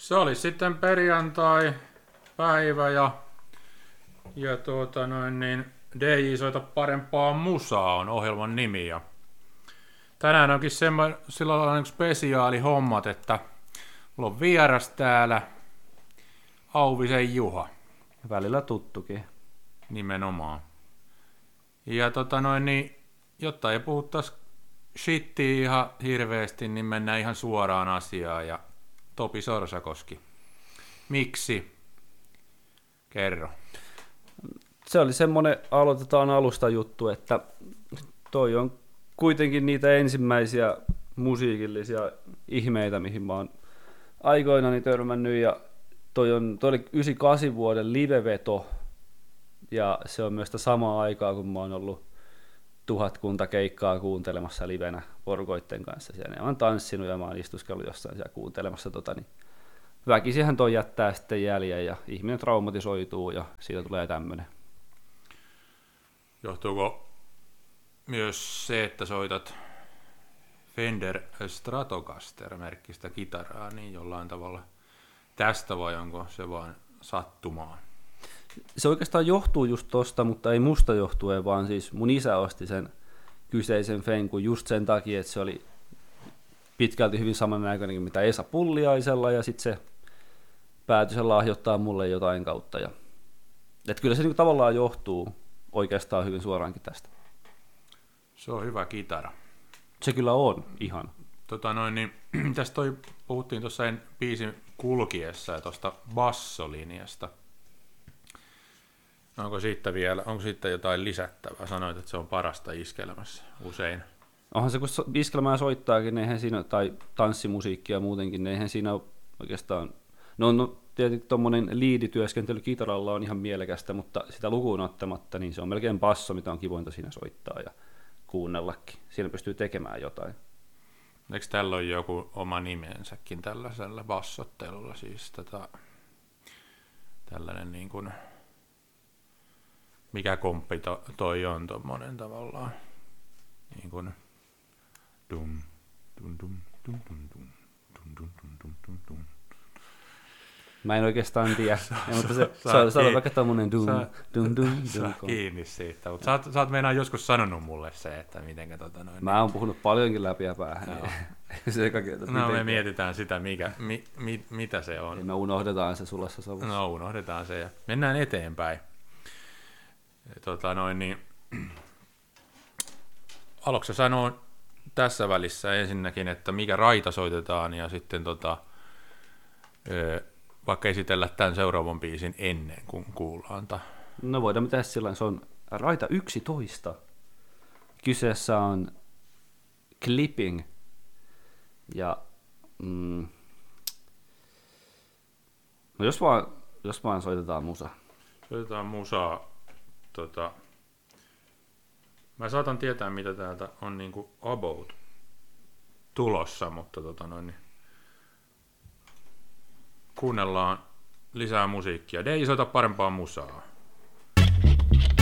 Se oli sitten perjantai-päivä ja DJ soita parempaa musaa on ohjelman nimi. Ja tänään onkin sillä lailla spesiaali hommat, että mulla on vieras täällä Auvisen Juha. Välillä tuttukin. Nimenomaan. Ja jotta ei puhuttaisi shittiä ihan hirveästi, niin mennään ihan suoraan asiaan. Ja Topi Sorsakoski. Miksi? Kerro. Se oli semmoinen aloitetaan alusta juttu, että toi on kuitenkin niitä ensimmäisiä musiikillisia ihmeitä, mihin mä oon aikoinani törmännyt, ja toi oli 98 vuoden liveveto, ja se on myös sitä samaa aikaa, kun mä oon ollut 1000 keikkaa kuuntelemassa livenä porukoitten kanssa siellä. Ja mä oon tanssinut ja mä oon istuskellut jossain siellä kuuntelemassa niin väkisihän toi jättää sitten jäljen ja ihminen traumatisoituu ja siitä tulee tämmönen. Johtuuko myös se, että soitat Fender Stratocaster-merkkistä kitaraa, niin jollain tavalla tästä vai onko se vaan sattumaa? Se oikeastaan johtuu just tosta, mutta ei musta johtuen, vaan siis mun isä osti sen kyseisen Fenkun just sen takia, että se oli pitkälti hyvin samannäköinen kuin mitä Esa Pulliaisella, ja sitten se päätyi sen lahjoittaa mulle jotain kautta. Et kyllä se niinku tavallaan johtuu oikeastaan hyvin suoraankin tästä. Se on hyvä kitara. Se kyllä on, ihan. Tästä puhuttiin tuossa biisin kulkiessa ja tuosta bassolinjasta. Onko siitä jotain lisättävää? Sanoit, että se on parasta iskelmässä usein. Onhan se, kun iskelmää soittaakin, eihän siinä, tai tanssimusiikkia muutenkin, eihän siinä ole oikeastaan. No tietysti tuommoinen liidityöskentely kitaralla on ihan mielekästä, mutta sitä lukuun ottamatta, niin se on melkein basso, mitä on kivointa siinä soittaa ja kuunnellakin. Siinä pystyy tekemään jotain. Eikö tällä ole joku oma nimensäkin tällaisella bassottelulla? Siis tällainen niin kuin, mikä komppi toi on tommonen tavallaan? Niin kuin dum dum dum dum dum dum dum dum dum dum dum. Mä en oikeastaan tiedä, mutta se on vaikka tommonen dum dum dum. Saa kiinni siitä, mutta sä oot meinaan joskus sanonut mulle se, että mitenkä Mä oon puhunut paljonkin läpi ja päähän. Me mietitään sitä, mitä se on. Me unohdetaan se sulassa sovussa. No unohdetaan se ja mennään eteenpäin. Aloitko sanoa tässä välissä ensinnäkin, että mikä raita soitetaan ja sitten vaikka esitellä tämän seuraavan biisin ennen kuin kuullaan. No voidaan tehdä sillä, se on raita 11. Kyseessä on Clipping. Ja no jos vaan soitetaan musa. Soitetaan musaa. Mä saatan tietää, mitä täältä on niinku about tulossa, mutta kuunnellaan lisää musiikkia. DJ soita parempaa musaa.